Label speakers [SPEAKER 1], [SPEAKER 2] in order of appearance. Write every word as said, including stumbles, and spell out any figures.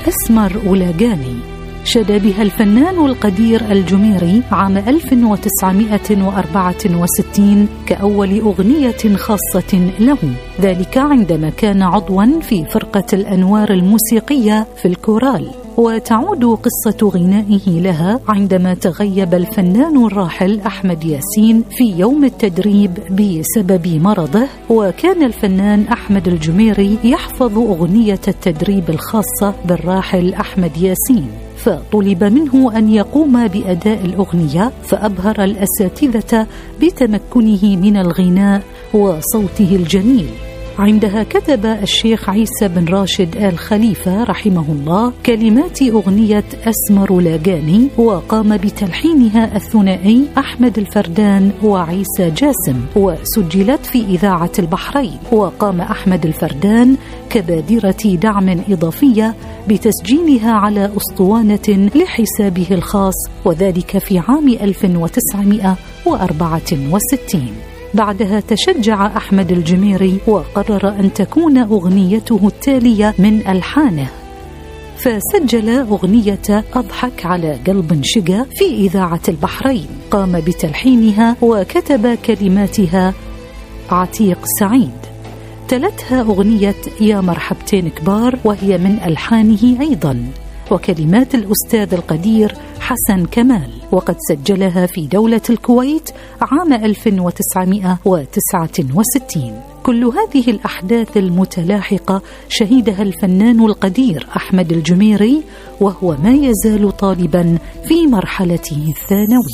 [SPEAKER 1] أسمر أولاغاني شاد بها الفنان القدير الجميري عام ألف وتسعمائة وأربعة وستين كأول أغنية خاصة له، ذلك عندما كان عضوا في فرقة الأنوار الموسيقية في الكورال. وتعود قصة غنائه لها عندما تغيب الفنان الراحل أحمد ياسين في يوم التدريب بسبب مرضه، وكان الفنان أحمد الجميري يحفظ أغنية التدريب الخاصة بالراحل أحمد ياسين، فطلب منه أن يقوم بأداء الأغنية، فأبهر الأساتذة بتمكنه من الغناء وصوته الجميل. عندها كتب الشيخ عيسى بن راشد آل خليفة رحمه الله كلمات أغنية أسمر لاغاني، وقام بتلحينها الثنائي أحمد الفردان وعيسى جاسم، وسجلت في إذاعة البحرين. وقام أحمد الفردان كبادرة دعم إضافية بتسجيلها على أسطوانة لحسابه الخاص، وذلك في عام ألف وتسعمائة وأربعة وستين. بعدها تشجع أحمد الجميري وقرر أن تكون أغنيته التالية من ألحانه، فسجل أغنية أضحك على قلب شقا في إذاعة البحرين. قام بتلحينها وكتب كلماتها عتيق سعيد. تلتها أغنية يا مرحبتين كبار، وهي من ألحانه أيضا، وكلمات الأستاذ القدير حسن كمال، وقد سجلها في دولة الكويت عام ألف وتسعمائة وتسعة وستين. كل هذه الأحداث المتلاحقة شهدها الفنان القدير أحمد الجميري وهو ما يزال طالبا في مرحلته الثانوية.